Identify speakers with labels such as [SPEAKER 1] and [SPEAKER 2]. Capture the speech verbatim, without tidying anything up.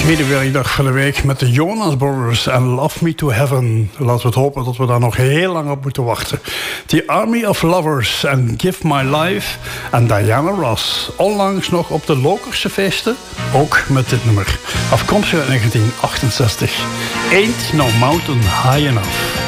[SPEAKER 1] Tweede werkdag van de week met de Jonas Brothers en Love Me to Heaven. Laten we het hopen dat we daar nog heel lang op moeten wachten. The Army of Lovers en Give My Life en Diana Ross. Onlangs nog op de Lokerse feesten, ook met dit nummer. Afkomstig uit negentien achtenzestig. Ain't No Mountain High Enough.